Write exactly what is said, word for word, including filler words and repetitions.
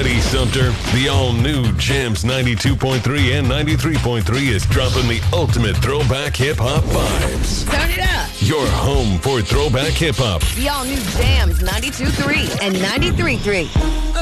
ready, Sumter? The all-new Jams ninety-two point three and ninety-three point three is dropping the ultimate throwback hip-hop vibes. Turn it up. Your home for throwback hip-hop. The all-new Jams ninety-two point three and ninety-three point three.